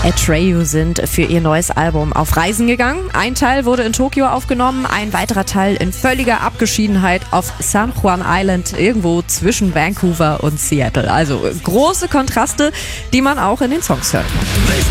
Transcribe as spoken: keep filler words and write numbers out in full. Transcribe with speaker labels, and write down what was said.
Speaker 1: Atreyu sind für ihr neues Album auf Reisen gegangen. Ein Teil wurde in Tokio aufgenommen, ein weiterer Teil in völliger Abgeschiedenheit auf San Juan Island, irgendwo zwischen Vancouver und Seattle. Also große Kontraste, die man auch in den Songs hört.